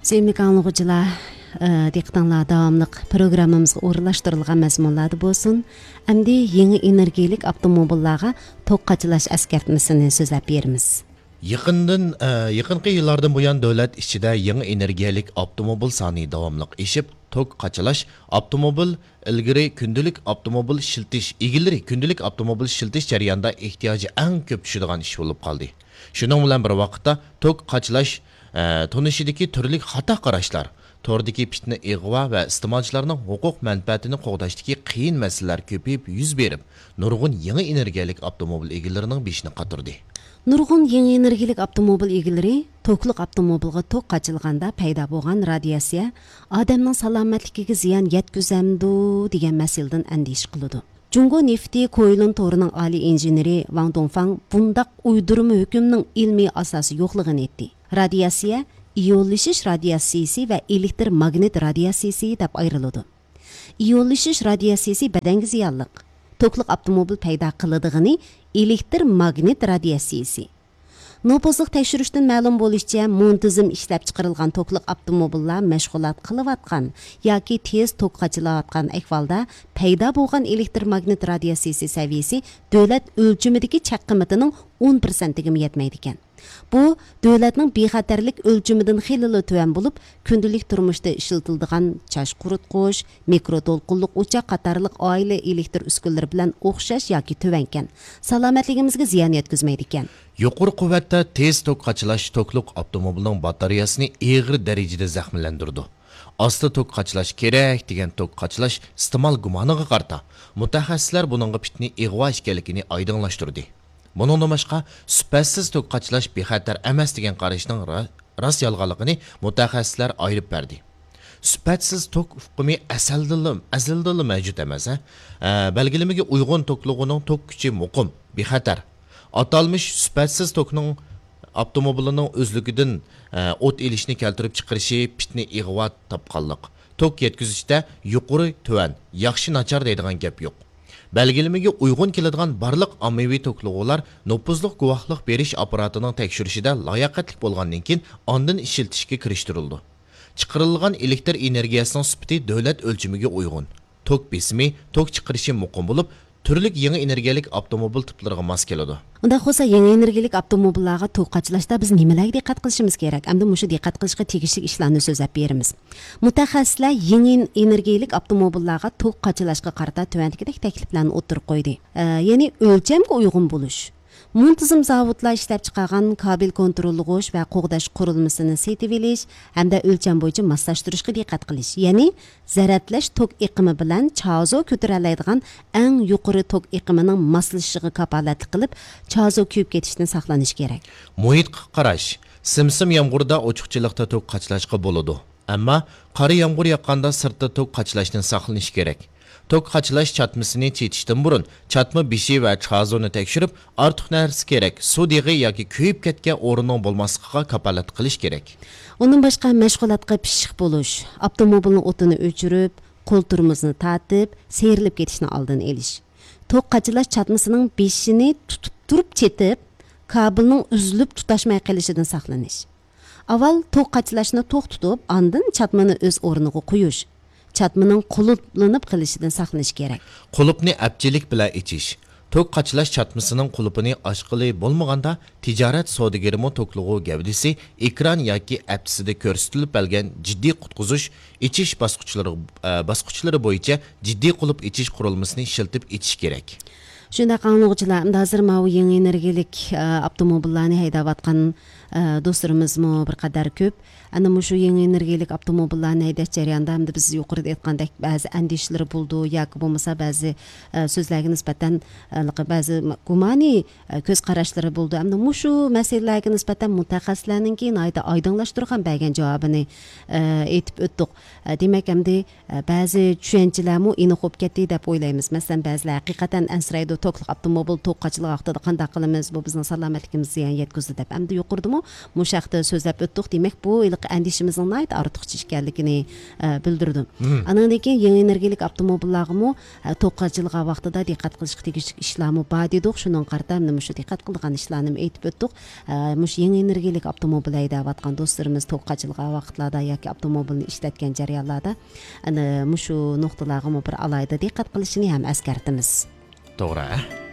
Sevimli anlıqçılar, diqqətinizə davamlıq proqramımızga o'rinlashtirilgan mazmunlarda bo'lsin. Endi yangi energiyalik avtomobillarga to'q qachilash eskartmasini so'zlab beramiz. Yaqinqi yillardan buyon davlat ichida yangi energiyalik avtomobil soni davomli oshib, to'q qachilash avtomobil ilgari kundalik avtomobil shiltish jarayonida ehtiyoji eng ko'p tushadigan ish bo'lib qoldi. Shuning bilan bir vaqtda to'q qachilash tonishidagi turli xato qarashlar, tordagi fitna ig'vo va iste'molchilarning huquq manfaatini qo'g'dashdagi qiyin masalalar ko'payib yuz berib, nurg'un yangi energiyalik avtomobil egalarining beshini qatirdi. Nurg'un yangi energiyalik avtomobil egalari to'qliq avtomobilga to'q qachilganda paydo bo'lgan radiatsiya odamning salomatligiga ziyon yetkazamdi degan masaladan andish qiladi. Jungo nefti qo'yilin to'rining oliy injeneri Wang Dongfang bundaq uydurma hukmning ilmiy asosi yo'qligini aytdi. Radiatsiya iyonlashish radiatsiyasi va elektromagnit radiatsiyasi deb ayriladi. Iyonlashish radiatsiyasi badanga ziyonli. To'qliq avtomobil paydo qilindigini elektromagnit radiatsiyasi. Nopozliq tekshirishdan ma'lum bo'lishicha, muntazam ishlab chiqarilgan to'qliq avtomobillar mashg'ulot qilayotgan yoki tez to'q qachilayotgan ahvolda paydo bo'lgan elektromagnit radiatsiyasi saviyasi davlat o'lchimidagi chaqimatining 10% ga yetmaydi ekan. Bu davlatning bexatarlik o'lchimidan xilili tuvan bo'lib, kundalik turmushda ishlatiladigan chash quritqish, mikroto'lqinliq o'choq qatorliq oila elektr uskunalari bilan o'xshash yoki tuvan ekan. Salomatligimizga ziyon yetkazmaydi ekan. Yuqori quvvatda tez to'q qachilash to'qliq avtomobilning batareyasini og'ir darajada zaxmlantirdi. Asli to'q qachilash kerak degan to'q qachilash iste'mol gumoniga qarta mutaxassislar buningga fitni ig'vo ekanligini oydinlashtirdi. Buningdan boshqa sifatsiz to'q qachilash bexatar emas degan qarashning rost yolg'onligini mutaxassislar ayirib berdi. Sifatsiz to'q hukmi azaldan mavjud emas. Belgilamaga uyg'un to'qlig'ining to'q kuchi muqim, bexatar. Atalmış sifatsiz to'qning avtomobilining o'zligidan o't elishni keltirib chiqarishi fitni ig'vo topqanlik. To'q yetkazishda yuqori tuvan, yaxshi nachar deydigan gap yo'q. Belgilamaga uyg'un keladigan barliq ommaviy to'qlig'ular nopozliq guvohlik berish apparatining tekshirishida layoqatli bo'lgandan keyin ondan ishlatishga kirishtirildi. Chiqarilgan elektr energiyasining sifati davlat o'lchamiga uyg'un. To'q besimi, to'q chiqarishi muqim bo'lib, turli yangi energiyalik avtomobil tiplariga mos keladi. Unda xo'sa yangi energiyalik avtomobillarga to'q qachilashda biz nimalarga diqqat qilishimiz kerak? Hamda mushu diqqat qilishga tegishli ishlarni so'zlab beramiz. Mutaxassislar yangi energiyalik avtomobillarga to'q qachilashga qarata tuvandagidek takliflarni o'tirib qo'ydi. Ya'ni o'lchamga uyg'un bo'lish. Muntazam zavodlar ishlab chiqargan kabel kontrollig'ish va qo'g'dash qurilmasini setib olish hamda o'lcham bo'yicha moslashtirishga diqqat qilish. Ya'ni zaratlash tok iqimi bilan chazo ko'taroladigan eng yuqori tok iqimining moslashishiga kafolatlik qilib, chazo kuyib ketishdan saqlanish kerak. Muhitga qarash. Simsim yomg'irda ochiqchilikda tok qachlashga bo'ladi. Ammo qora yomg'ir yoqqanda sirtda tok qachlashdan saqlanish kerak. To'q qachilash chatmasini chetishdan burun chatma beshi va chazoni tekshirib, ortiq narsa kerak, sudigi yoki kuyib ketgan o'rinning bo'lmasligiga kafolat qilish kerak. Undan boshqa mashg'ulotga pishiq bo'lish, avtomobilning o'tini o'chirib, qo'l turmuzni tatib, seyrilib ketishni oldini olish. To'q qachilash chatmasining beshini tutib turib chetib, kabelning uzilib tutashmay qolishidan saqlanish. Avval to'q qachilashni to'xtatib, ondan chatmani o'z o'rniga qo'yish. Chatmaning quluplanib qilishidan saqlanish kerak. Qulupni apchilik bilan ichish. To'q qachilash chatmasining qulupini ochqili bo'lmaganda tijorat savdogarimi to'qlig'i gavdisi ekran yoki apsida ko'rsatilib olgan jiddiy qutqizish ichish bosqichlari bo'yicha jiddiy qulub ichish qurilmasini ishlatib ichish kerak. Shunday qanug'chilar, hozir mana yangi energiyalik avtomobillarni haydayotgan do'stlarimizmi bir qadar ko'p. Ana shu yangi energiyalik avtomobillarni haydash jarayonida hamda biz yuqorida aytgandek ba'zi andishlar bo'ldi yoki bo'lmasa ba'zi so'zlarga nisbatan ba'zi gumoniy ko'z qarashlari bo'ldi. Hamda shu masalalarga nisbatan mutaxassislarning oydinlashtirgan bergan javobini aytib o'tdik. Demak, hamda ba'zi tushunchalarmi aniq bo'lib ketdi deb o'ylaymiz. Masalan, ba'zilar haqiqatan ansiraydi to'qliq avtomobil to'q qachilik vaqtida qanday qilamiz, bu bizning salomatligimizga ziyon yetkazadi deb. Hamda yuqoridami mush haqda so'zlab o'tdik. Demak, bu yilqi andishimizning nayt ortiqcha ekanligini bildirdi. Andan keyin yangi energiyalik avtomobillarga to'qqachilg'a vaqtida diqqat qilishga tegishli ishlarni bor dedik. Shuning qarta shu diqqat qilgan ishlarni aytib o'tdik. Mush yangi energiyalik avtomobil haydayotgan do'stlarimiz to'qqachilg'a vaqtlarda yoki avtomobilni ishlatgan jarayonlarda ana mushu nuqtalarga bir alayda diqqat qilishini ham eskartimiz. To'g'ri.